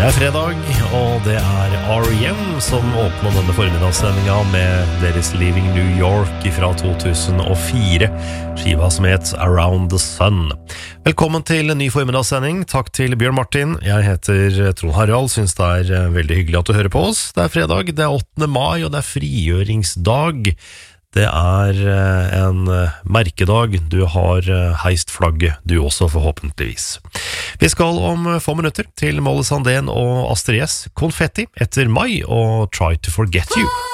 Det fredag, og det R.E.M. som åpner denne formidagssendingen med deres Leaving New York fra 2004, skiva som het Around the Sun. Velkommen til en ny formidagssending. Takk til Bjørn Martin. Jeg heter Trond Harald, synes det veldig hyggelig at du hører på oss. Det fredag, det 8. mai, og det frigjøringsdag. Det en merkedag. Du har heist flagget, du også forhåpentligvis. Vi skal om få minutter til Molly Sandén og Astrid S. Konfetti etter Mai og Try to Forget You.